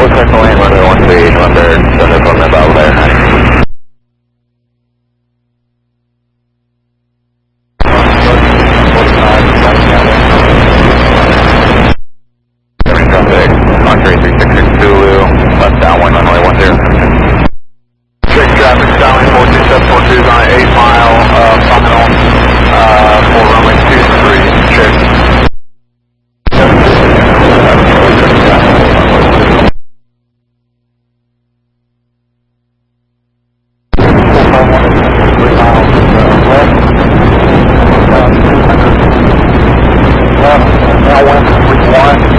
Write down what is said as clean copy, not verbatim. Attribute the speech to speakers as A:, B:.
A: Looks like the land runway 13, Lambert, Thunder from about there. Traffic, Monterey 366 Zulu, left downwind runway 10. Check traffic, Starlink 42742 is on an 8 mile final for runway 23, check. Now 131.